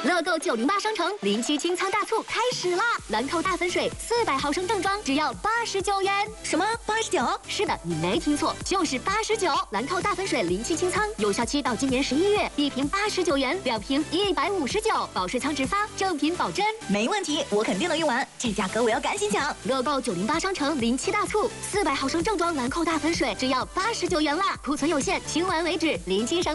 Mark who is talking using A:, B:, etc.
A: 乐购908商城07清仓大促开始啦！兰蔻大粉水400毫升正装只要89元。
B: 什么89？
A: 是的，你没听错，就是89。兰蔻大粉水07清仓，有效期到今年11月，一瓶89元，2瓶159，保水仓直发，正品保真。
B: 没问题，我肯定能用完，这价格我要赶紧抢！
A: 乐购908商城07大促，400毫升正装兰蔻大粉水只要89元啦！库存有限，清完为止，07商。